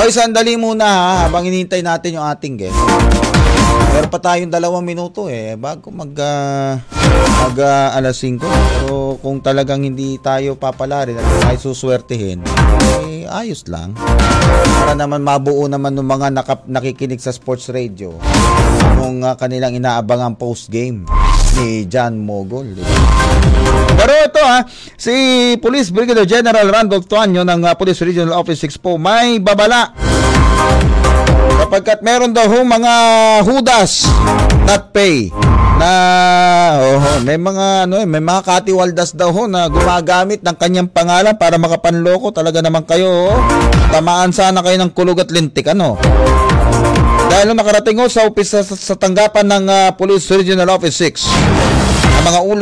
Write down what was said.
Hoy, sandali muna ha, habang hinihintay natin yung ating guest. Meron pa tayong 2 minuto bago mag alas 5. So kung talagang hindi tayo papalarin at tayo suswertehin, ayos lang. Para naman mabuo naman ng mga nakikinig sa sports radio nung kanilang inaabangang post game ni John Mogol. Pero ito si Police Brigadier General Randolph Tuanyo ng Police Regional Office 6 po may babala. Kapagkat meron daw mga hudas not pay na may mga katiwaldas daw na gumagamit ng kanyang pangalan para makapanloko. Talaga naman kayo tamaan sana kayo ng kulog at lintik dahil nakarating sa office sa tanggapan ng Police Regional Office 6 ang mga